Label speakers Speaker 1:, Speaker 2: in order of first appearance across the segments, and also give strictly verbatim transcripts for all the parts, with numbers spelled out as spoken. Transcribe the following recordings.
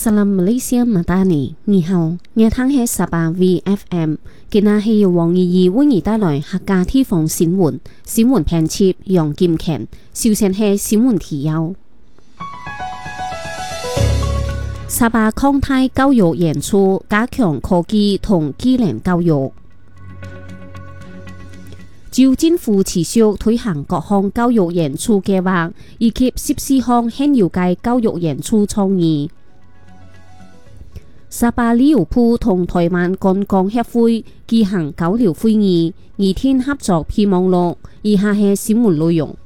Speaker 1: Salam Malaysia Madani， 你好，我聽係十八 V F M， 今日係由黃怡怡為你帶來客家地方新聞，新聞編輯楊金權，首先係新聞提要。十八擴大教育演出，加強科技同技能教育。州政府持續推行各項教育演出計劃，以及十四項現有嘅教育演出創意。十八旅遊部同台灣觀光協會舉行交流會議，二天合作備忘錄。以下係新聞內容。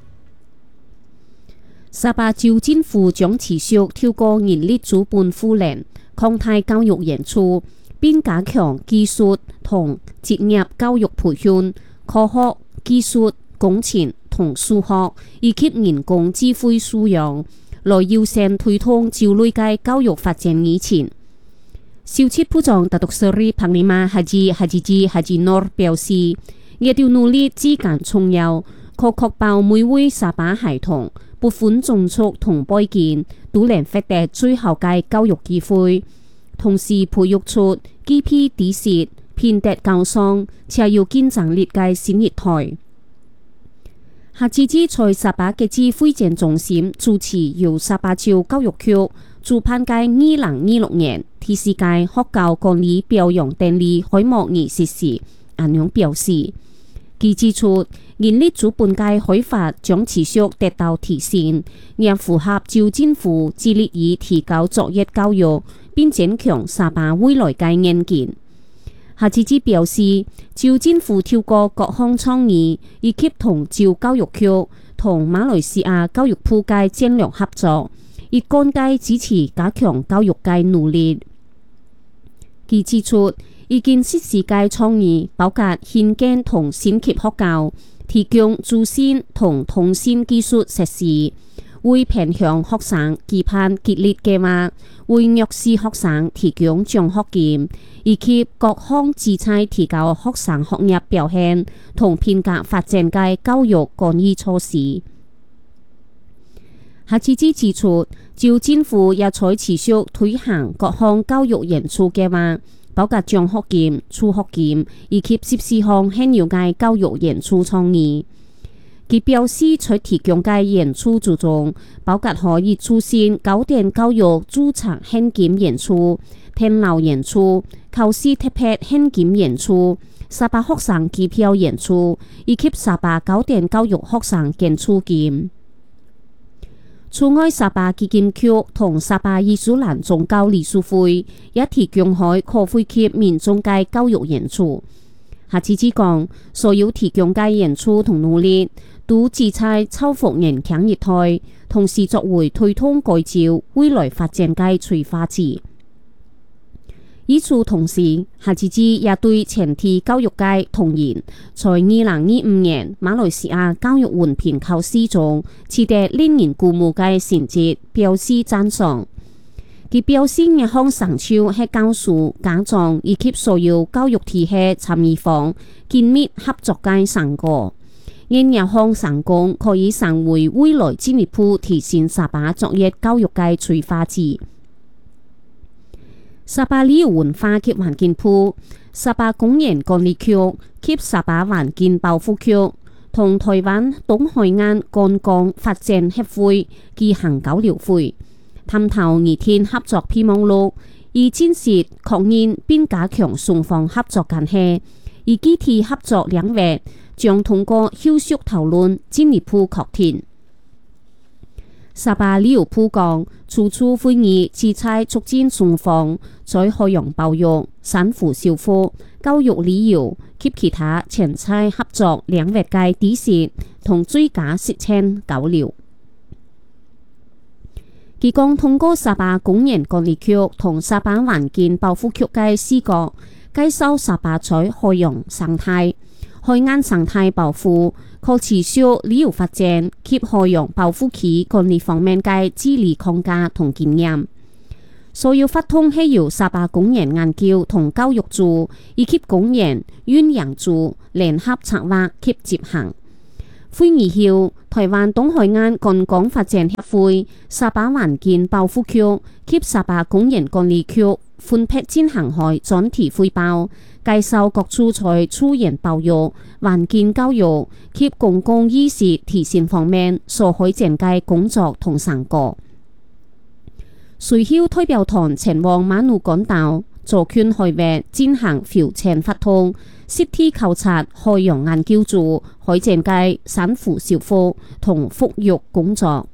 Speaker 1: 十八州政府將持續透過人力資本賦能，擴大教育演出，並加強技術同職業教育培訓、科學、技術、工程同數學以及人工智慧素養，來優先推動州內嘅教育發展議程。消息部長達督斯里帕尼馬哈吉哈吉吉哈吉諾表示，我哋努力之間重要，可確保每位十八孩童不分種族同背景都能獲得最好嘅教育機會，同時培育出具備知識、品德高尚且有競爭力嘅新一代。哈吉吉在十八嘅指揮展中心主持由十八州教育局主辦嘅二零二六年第四屆學校管理表揚典禮開幕儀式時，安陽表示，佢指出人力資本嘅開發將持續得到提升，也符合州政府致力於提高作業教育並增強十八未來嘅遠見。哈吉吉表示，州政府透過各項創意，以及同州教育局同馬來西亞教育部嘅戰略合作，以干介支持加強教育嘅努力。佢指出，已經實施嘅創意包括興建同升級學校，提供資訊同通信技術設施，為偏向學生舉辦激勵計劃，為弱勢學生提供獎學金，以及各項旨在提高學生學業表現同品格發展嘅教育干預措施。哈吉吉指出，州政府也在持續推行各項教育演出計劃，包括獎學金、助學金以及十四項現有嘅教育演出創意。佢表示，在提供嘅演出之中，包括可以出現高點教育注冊現金演出、天樓演出、考試特別現金演出、十八學生機票演出以及十八高點教育學生捐助金。此外，十八基金局同十八伊斯蘭宗教理事會也提供開可惠及民眾嘅教育演出。哈吉吉講，所有提供嘅演出同努力都旨在造福人強一代，同時作為推動該州未來發展嘅催化劑。與此同時，哈吉吉也對全體教育界同仁在二零二五年馬來西亞教育文憑考試中取得令人鼓舞嘅成績表示讚賞。佢表示，一項成就係教師、家長以及所有教育體系參與方緊密合作嘅成果。因一項成功可以成為未來進一步提升十八作業教育嘅催化劑。十八旅遊文化及環境部、十八公園管理局及十八環境保護局同台灣東海岸觀光發展協會舉行交流會，探討二天合作備忘錄，以展示確認並加強雙方合作關係，而具體合作領域將通過後續討論進一步確定。十八旅遊部講，此次會議旨在促進雙方在海洋保育、珊瑚修復、教育旅遊及其他潛在合作領域嘅知識同最佳實踐交流。佢講，通過十八公園管理局同十八環境保護局嘅視角，介紹十八在海洋生態、海岸生態保護、可持續旅遊發展及海洋保護區管理方面嘅治理框架同經驗。所有法通係由十八公園研究同教育組以及公園、遠洋組聯合策劃及執行。 會議後，台灣東海岸觀光發展協會、沙巴環境保護局及沙巴公園管理局分別進行開專題匯報，介紹各處在自然保育、環境教育及公共意識提升方面所開展嘅工作同成果。隨後代表團前往馬努港島、左權海域進行浮潛活動，實地考察海洋研究組開展嘅珊瑚修復同復育工作。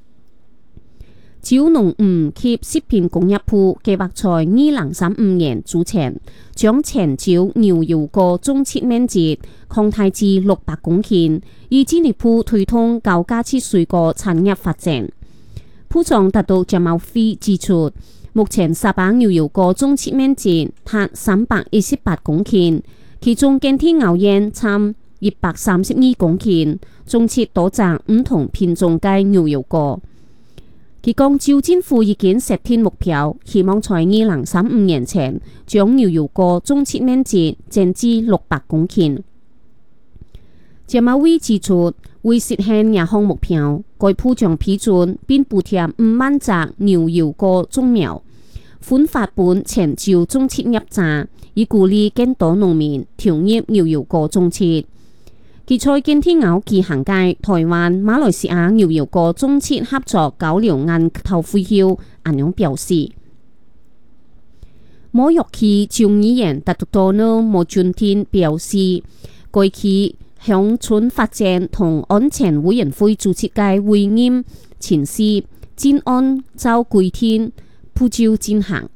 Speaker 1: 蕉農務及食品工業部計劃在二零三五年之前，將青椒牛油果種植面積擴大至六百公頃，以進一步推動高價值水果產業發展。部長達到謝茂輝指出，目前沙巴牛油果種植面積達三百一十八公頃，其中經天牛園佔一百三十二公頃，種植多種唔同品種嘅牛油果。佢講，州政府已經設定目標，希望在二零三五年前將牛油果種植面積增至六百公頃。謝茂輝指出，為實現這項目標，該部將批准並補貼五萬隻牛油果種苗，分發本青椒種植業者，以鼓勵更多農民投入牛油果種植。佢在今天有舉行嘅台灣、馬來西亞牛油果種植合作交流研討會後，咁樣表示，莫玉區眾議員達多諾莫俊天表示，該區鄉村發展同安全委員會主持嘅會議前夕，正按照規定步驟進行。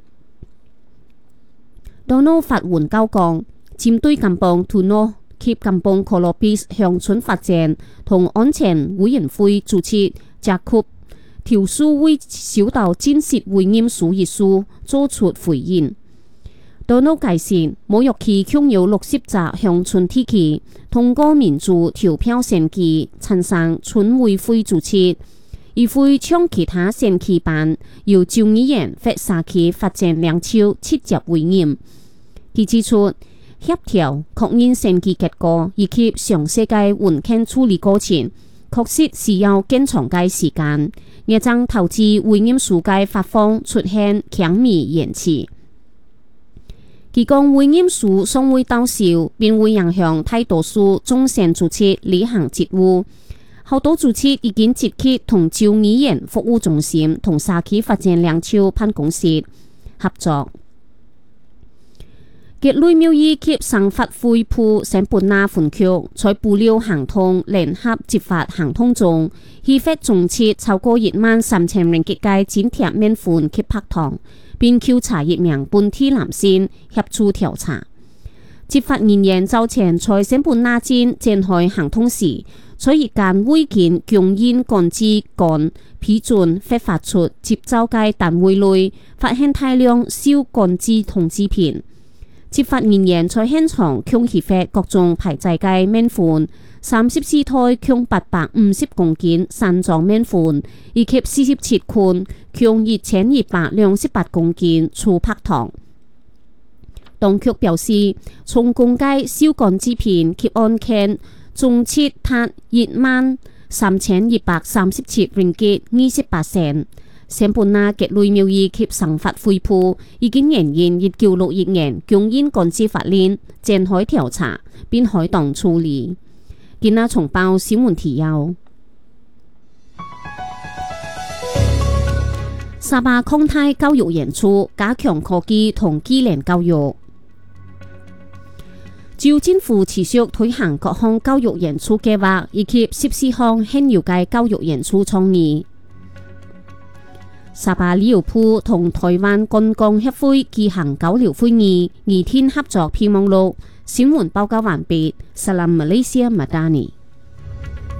Speaker 1: 多諾發文交講，針對金邦土諾及金邦可羅比鄉村發展同安全委員會主持甲級條數會小到正式會議書一書作出回應。多諾解釋，莫玉區共有六十個鄉村地區通過民主投票選舉產生村委會主持，而會將其他選區辦由眾議員或社區發展兩處直接會議。佢指出，協調確認選舉結果以及詳細嘅文件處理過程，確實需要更長嘅時間，也將導致會議書嘅發放出現強密延遲。佢講，會議書尚未到手，並會影響大多數中選主持履行職務。好多主持已經積極同州議員服務中心同社區發展兩處辦公室合作。吉雷廟宇及生發會鋪省本那分局在布料行通聯合執法行通中，依法種設超過一萬三千人嘅津貼免款及拍糖，並扣查一名本地男性協助調查。執法人員早前在省本那鎮展開行通時，在一間違建供應管制杆批准或發出接收嘅單位內，發現大量燒管制通知片。執法人員在現場共起發各種排載嘅面款，三十四台共八百五十公斤散裝面款，以及四十七款共一千一百兩十八公斤粗拍糖。當局表示，從公開燒管制片及案件，總設達一萬三千一百三十七ringgit吉二十八仙。省本那吉雷廟宇及生發會鋪已經沿用一九六一年供應管制法令展開調查，並開檔處理。今日重報新聞提要：沙巴擴大教育演出，加強科技同技能教育。州政府持續推行各項教育演出計劃，以及十四項現有嘅教育演出創意。沙巴旅遊部同台灣觀光協會舉行交流會議，二天合作備忘錄。新聞報告完畢。Salam Malaysia Madani。